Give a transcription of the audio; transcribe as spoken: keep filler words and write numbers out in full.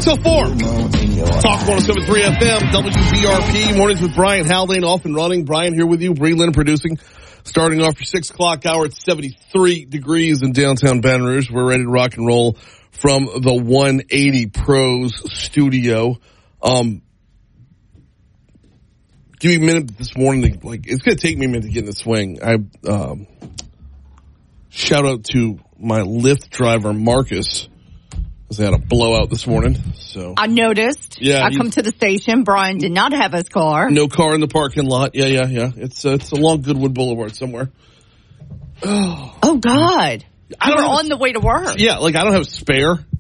till four. Talk one oh seven point three F M, W B R P. Mornings with Brian Haldane, off and running. Brian here with you. Bree Lynn producing. Starting off your six o'clock hour at seventy-three degrees in downtown Baton Rouge. We're ready to rock and roll from the one eighty Pros studio. Um, give me a minute this morning. To, like, it's going to take me a minute to get in the swing. I um, shout out to my Lyft driver, Marcus, because they had a blowout this morning. So I noticed. Yeah, I come to the station. Brian did not have his car. No car in the parking lot. Yeah, yeah, yeah. It's uh, it's along Goodwood Boulevard somewhere. Oh, oh God. I You don't were have, on the way to work. Yeah, like I don't have spare.